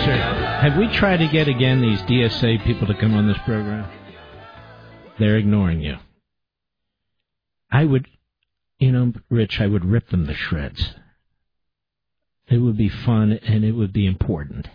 sir. Have we tried to get again these DSA people to come on this program? They're ignoring you. I would, Rich, I would rip them to shreds. It would be fun and it would be important.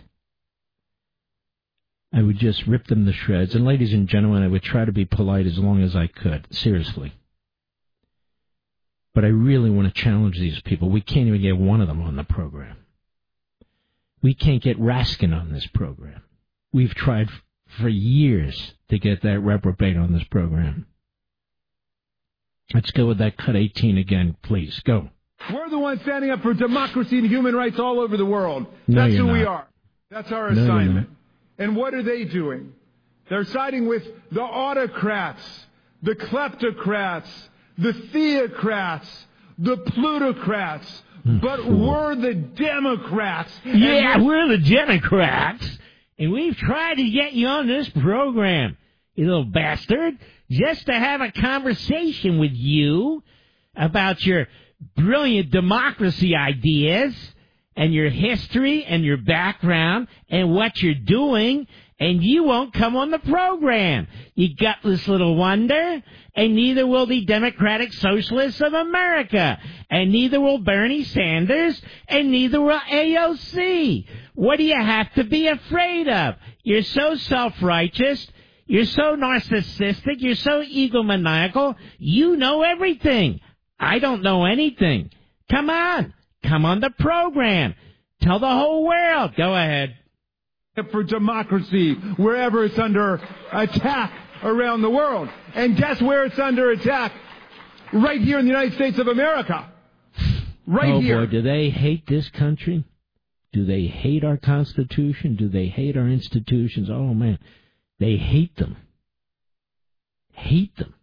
I would just rip them to shreds. And ladies and gentlemen, I would try to be polite as long as I could. Seriously. But I really want to challenge these people. We can't even get one of them on the program. We can't get Raskin on this program. We've tried for years to get that reprobate on this program. Let's go with that cut 18 again, please. Go. We're the ones standing up for democracy and human rights all over the world. No, That's who not. we are. That's our assignment. And what are they doing? They're siding with the autocrats, the kleptocrats, the theocrats, the plutocrats. But we're the Democrats. Yeah, we're the Democrats. And we've tried to get you on this program, you little bastard, just to have a conversation with you about your brilliant democracy ideas and your history and your background and what you're doing, and you won't come on the program, you gutless little wonder. And neither will the Democratic Socialists of America, and neither will Bernie Sanders, and neither will AOC. What do you have to be afraid of? You're so self-righteous, you're so narcissistic, you're so egomaniacal, you know everything. I don't know anything. Come on the program. Tell the whole world. Go ahead. For democracy, wherever it's under attack around the world. And guess where it's under attack? Right here in the United States of America. Right here. Oh, boy, do they hate this country? Do they hate our Constitution? Do they hate our institutions? Oh, man. They hate them. Hate them.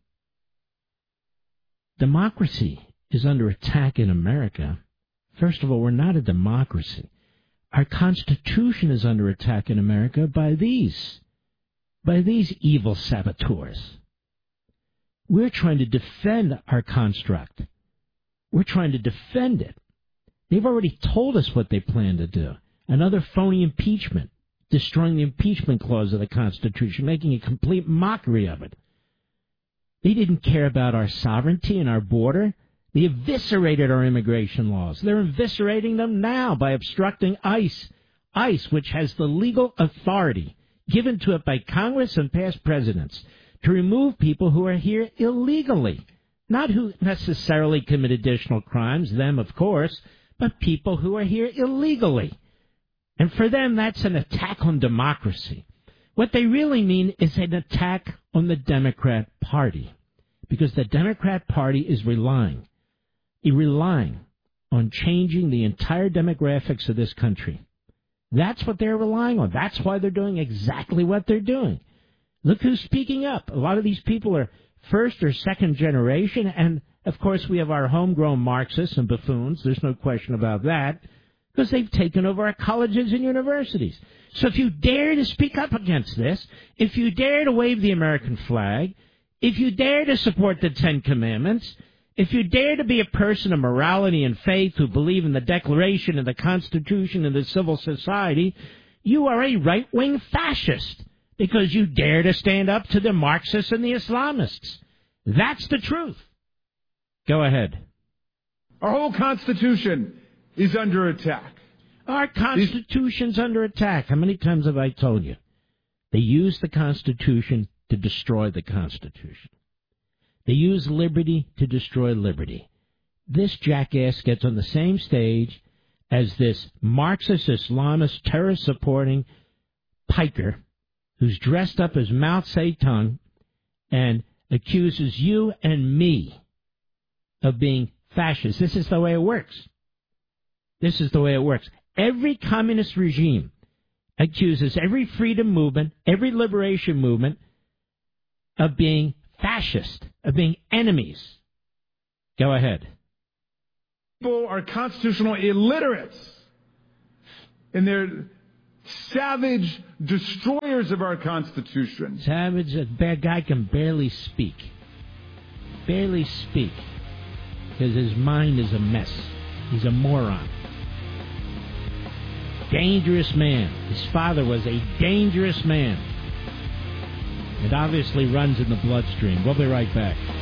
Democracy is under attack in America. First of all, we're not a democracy. Our Constitution is under attack in America by these evil saboteurs. We're trying to defend our construct. We're trying to defend it. They've already told us what they plan to do. Another phony impeachment, destroying the impeachment clause of the Constitution, making a complete mockery of it. They didn't care about our sovereignty and our border. They eviscerated our immigration laws. They're eviscerating them now by obstructing ICE. ICE, which has the legal authority given to it by Congress and past presidents to remove people who are here illegally. Not who necessarily commit additional crimes, them of course, but people who are here illegally. And for them, that's an attack on democracy. What they really mean is an attack on the Democrat Party, because the Democrat Party is relying on changing the entire demographics of this country. That's what they're relying on. That's why they're doing exactly what they're doing. Look who's speaking up. A lot of these people are first or second generation, and, of course, we have our homegrown Marxists and buffoons. There's no question about that, because they've taken over our colleges and universities. So if you dare to speak up against this, if you dare to wave the American flag, if you dare to support the Ten Commandments, if you dare to be a person of morality and faith who believe in the Declaration and the Constitution and the civil society, you are a right-wing fascist because you dare to stand up to the Marxists and the Islamists. That's the truth. Go ahead. Our whole Constitution is under attack. Our Constitution's under attack. How many times have I told you? They use the Constitution to destroy the Constitution. They use liberty to destroy liberty. This jackass gets on the same stage as this Marxist, Islamist, terror-supporting piker who's dressed up as Mao Zedong and accuses you and me of being fascist. This is the way it works. This is the way it works. Every communist regime accuses every freedom movement, every liberation movement of being fascist, of being enemies. Go ahead. People are constitutional illiterates, and they're savage destroyers of our Constitution. Savage, a bad guy can barely speak. Barely speak. Because his mind is a mess. He's a moron. dangerous man. His father was a dangerous man. It obviously runs in the bloodstream. We'll be right back.